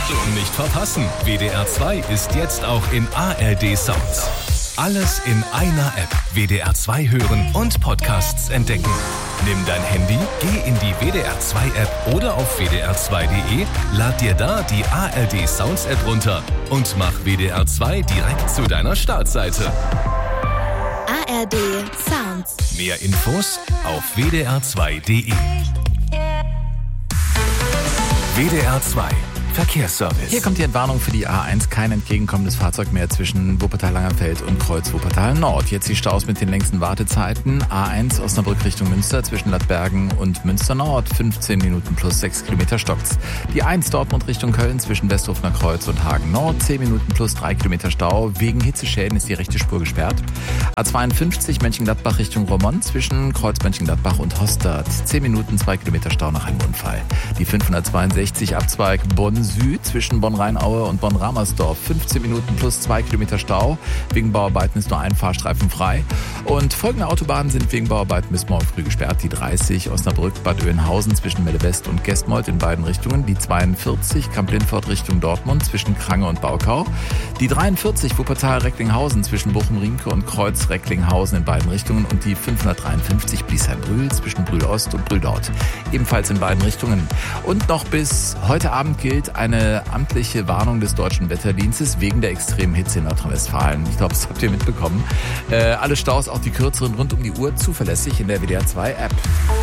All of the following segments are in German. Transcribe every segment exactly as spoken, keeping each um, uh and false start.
Nicht verpassen, W D R zwei ist jetzt auch in A R D Sounds. Alles in einer App. W D R zwei hören und Podcasts entdecken. Nimm dein Handy, geh in die W D R zwei App oder auf w d r zwei punkt d e, lad dir da die A R D Sounds App runter und mach W D R zwei direkt zu deiner Startseite. A R D Sounds. Mehr Infos auf w d r zwei punkt d e. W D R zwei Verkehrsservice. Hier kommt die Entwarnung für die A eins. Kein entgegenkommendes Fahrzeug mehr zwischen Wuppertal-Langerfeld und Kreuz Wuppertal-Nord. Jetzt die Staus mit den längsten Wartezeiten. A eins Osnabrück Richtung Münster zwischen Ladbergen und Münster-Nord. fünfzehn Minuten plus sechs Kilometer stockt's. Die eins Dortmund Richtung Köln zwischen Westhofener Kreuz und Hagen-Nord. zehn Minuten plus drei Kilometer Stau. Wegen Hitzeschäden ist die rechte Spur gesperrt. A zweiundfünfzig Mönchengladbach Richtung Roermond zwischen Kreuz Mönchengladbach und Hostert. zehn Minuten, zwei Kilometer Stau nach einem Unfall. Die fünfhundertzweiundsechzig Abzweig Bonn Süd zwischen Bonn-Rheinaue und Bonn-Ramersdorf. fünfzehn Minuten plus zwei Kilometer Stau. Wegen Bauarbeiten ist nur ein Fahrstreifen frei. Und folgende Autobahnen sind wegen Bauarbeiten bis morgen früh gesperrt. Die dreißig Osnabrück-Bad Oeynhausen zwischen Melle-West und Gestmold in beiden Richtungen. Die zweiundvierzig Kamp-Lindfort Richtung Dortmund zwischen Krange und Baukau. Die dreiundvierzig Wuppertal-Recklinghausen zwischen Bochum-Riemke und Kreuz-Recklinghausen in beiden Richtungen. Und die fünfhundertdreiundfünfzig Bliesheim-Brühl zwischen Brühl-Ost und Brühl-Nord. Ebenfalls in beiden Richtungen. Und noch bis heute Abend gilt eine amtliche Warnung des Deutschen Wetterdienstes wegen der extremen Hitze in Nordrhein-Westfalen. Ich glaube, das habt ihr mitbekommen. Äh, alle Staus, auch die kürzeren, rund um die Uhr, zuverlässig in der W D R zwei App.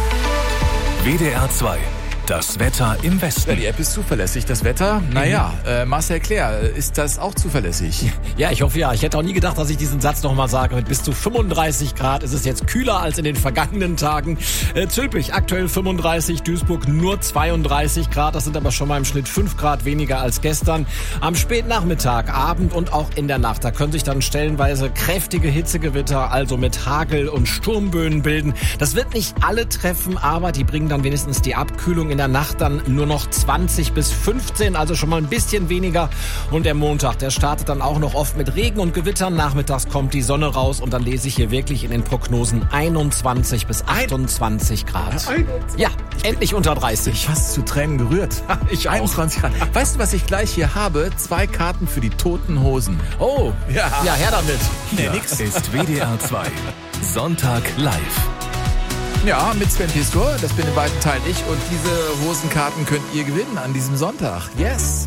W D R zwei. Das Wetter im Westen. Ja, die App ist zuverlässig. Das Wetter, naja, äh, Marcel Claire, ist das auch zuverlässig? Ja, ich hoffe ja. Ich hätte auch nie gedacht, dass ich diesen Satz nochmal sage. Mit bis zu fünfunddreißig Grad ist es jetzt kühler als in den vergangenen Tagen. Äh, Zülpich aktuell fünfunddreißig, Duisburg nur zweiunddreißig Grad. Das sind aber schon mal im Schnitt fünf Grad weniger als gestern. Am Spätnachmittag, Abend und auch in der Nacht, da können sich dann stellenweise kräftige Hitzegewitter, also mit Hagel und Sturmböen bilden. Das wird nicht alle treffen, aber die bringen dann wenigstens die Abkühlung in In der Nacht dann nur noch zwanzig bis fünfzehn, also schon mal ein bisschen weniger. Und der Montag, der startet dann auch noch oft mit Regen und Gewittern. Nachmittags kommt die Sonne raus und dann lese ich hier wirklich in den Prognosen einundzwanzig bis achtundzwanzig Grad. einundzwanzig. Ja, endlich unter dreißig. Fast zu Tränen gerührt. Ich auch. einundzwanzig Grad. Weißt du, was ich gleich hier habe? Zwei Karten für die Toten Hosen. Oh, Ja. ja, her damit. Nee, Hier nix. ist W D R zwei. Sonntag live. Ja, mit Sven Pistor, das bin in beiden Teilen ich. Und diese Hosenkarten könnt ihr gewinnen an diesem Sonntag. Yes!